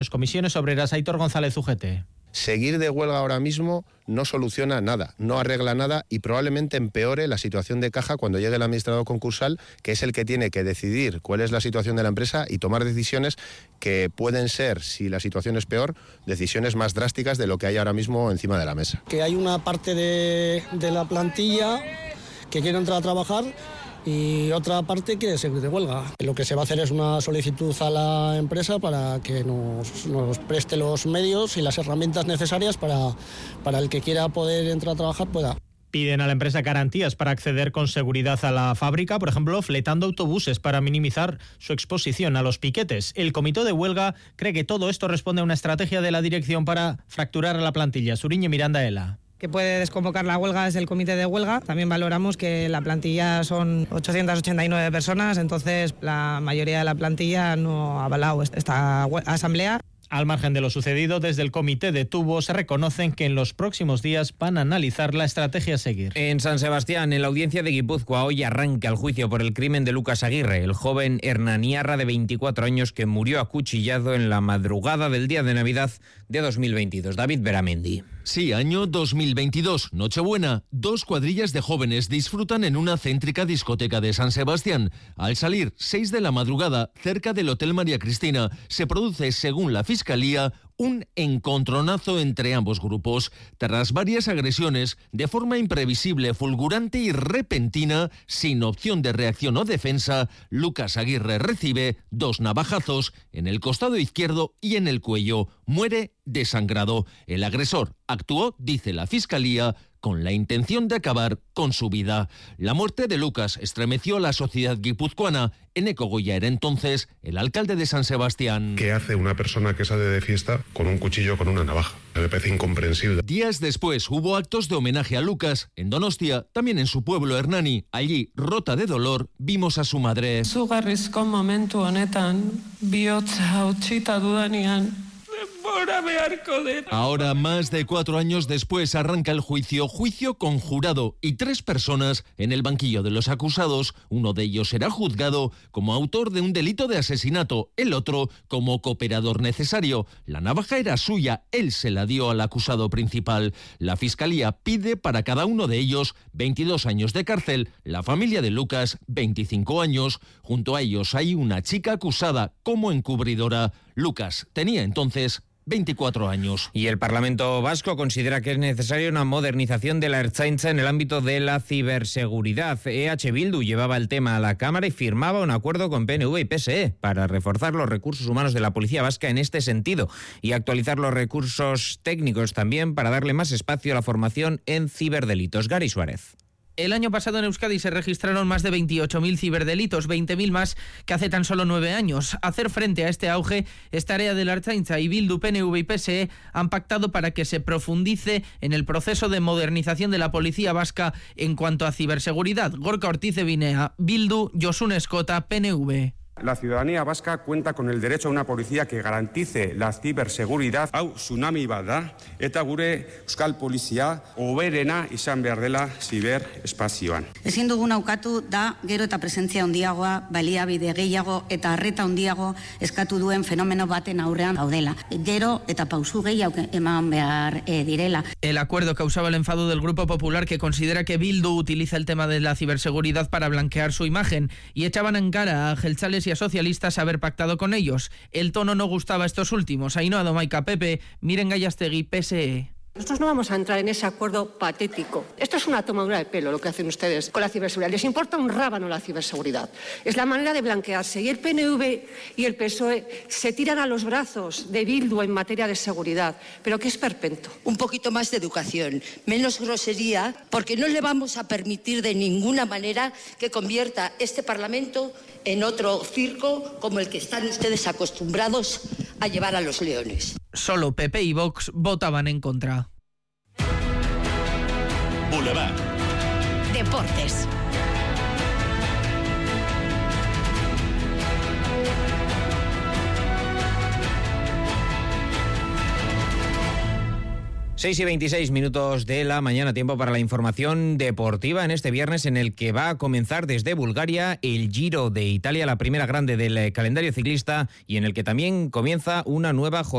Comisiones Obreras. Aitor González, UGT. Seguir de huelga ahora mismo no soluciona nada, no arregla nada y probablemente empeore la situación de caja cuando llegue el administrador concursal, que es el que tiene que decidir cuál es la situación de la empresa y tomar decisiones que pueden ser, si la situación es peor, decisiones más drásticas de lo que hay ahora mismo encima de la mesa. Que hay una parte de la plantilla que quiere entrar a trabajar y otra parte quiere seguir de huelga. Lo que se va a hacer es una solicitud a la empresa para que nos preste los medios y las herramientas necesarias para el que quiera poder entrar a trabajar pueda. Piden a la empresa garantías para acceder con seguridad a la fábrica, por ejemplo, fletando autobuses para minimizar su exposición a los piquetes. El comité de huelga cree que todo esto responde a una estrategia de la dirección para fracturar a la plantilla. Suriñe Miranda Ela. Que puede desconvocar la huelga es el comité de huelga. También valoramos que la plantilla son 889 personas, entonces la mayoría de la plantilla no ha avalado esta asamblea. Al margen de lo sucedido, desde el comité de tubos se reconocen que en los próximos días van a analizar la estrategia a seguir. En San Sebastián, en la audiencia de Guipúzcoa, hoy arranca el juicio por el crimen de Lucas Aguirre, el joven hernaniarra de 24 años que murió acuchillado en la madrugada del día de Navidad de 2022. David Beramendi. Sí, año 2022, Nochebuena. 2 cuadrillas de jóvenes disfrutan en una céntrica discoteca de San Sebastián. Al salir 6 de la madrugada, cerca del Hotel María Cristina, se produce, según la Fiscalía, un encontronazo entre ambos grupos. Tras varias agresiones, de forma imprevisible, fulgurante y repentina, sin opción de reacción o defensa, Lucas Aguirre recibe 2 navajazos en el costado izquierdo y en el cuello. Muere desangrado. El agresor actuó, dice la Fiscalía, con la intención de acabar con su vida. La muerte de Lucas estremeció a la sociedad guipuzcoana. Eneco Goya era entonces el alcalde de San Sebastián. ¿Qué hace una persona que sale de fiesta con un cuchillo, con una navaja? Me parece incomprensible. Días después hubo actos de homenaje a Lucas en Donostia, también en su pueblo Hernani. Allí, rota de dolor, vimos a su madre. Zugarrizko momentu honetan, bihotza hautsita dudanean. Ahora, más de 4 años después, arranca el juicio con jurado y 3 personas en el banquillo de los acusados. Uno de ellos será juzgado como autor de un delito de asesinato, el otro como cooperador necesario. La navaja era suya, él se la dio al acusado principal. La Fiscalía pide para cada uno de ellos 22 años de cárcel. La familia de Lucas, 25 años. Junto a ellos hay una chica acusada como encubridora. Lucas tenía entonces 24 años. Y el Parlamento Vasco considera que es necesaria una modernización de la Ertzaintza en el ámbito de la ciberseguridad. EH Bildu llevaba el tema a la Cámara y firmaba un acuerdo con PNV y PSE para reforzar los recursos humanos de la Policía Vasca en este sentido y actualizar los recursos técnicos también para darle más espacio a la formación en ciberdelitos. Gary Suárez. El año pasado en Euskadi se registraron más de 28.000 ciberdelitos, 20.000 más que hace tan solo 9 años. Hacer frente a este auge es tarea de la Ertzaintza y Bildu, PNV y PSE han pactado para que se profundice en el proceso de modernización de la policía vasca en cuanto a ciberseguridad. Gorka Ortiz Ebinea, Bildu, Josun Escota, PNV. La ciudadanía vasca cuenta con el derecho a una policía que garantice la ciberseguridad. Hau tsunami bat da, eta gure euskal polizia hoberena izan behar dela ziberespazioan. Ezin duguna ukatu da gero eta presentzia handiagoa, baliabide gehiago eta arreta handiago eskatu duen fenomeno baten aurrean gaudela. Gero eta pausu gehiago eman behar direla. El acuerdo causaba el enfado del Grupo Popular, que considera que Bildu utiliza el tema de la ciberseguridad para blanquear su imagen, y echaban en cara a jeltzales y a socialistas haber pactado con ellos. El tono no gustaba a estos últimos. Ainhoa Domaica, PP, Miren Gallastegui, PSE. Nosotros no vamos a entrar en ese acuerdo patético. Esto es una tomadura de pelo lo que hacen ustedes con la ciberseguridad. Les importa un rábano la ciberseguridad. Es la manera de blanquearse. Y el PNV y el PSOE se tiran a los brazos de Bildu en materia de seguridad. Pero ¿qué es esperpento? Un poquito más de educación, menos grosería, porque no le vamos a permitir de ninguna manera que convierta este Parlamento en otro circo como el que están ustedes acostumbrados a llevar a los leones. Solo PP y Vox votaban en contra. Boulevard. Deportes. Seis y 26 minutos de la mañana, tiempo para la información deportiva en este viernes en el que va a comenzar desde Bulgaria el Giro de Italia, la primera grande del calendario ciclista, y en el que también comienza una nueva jornada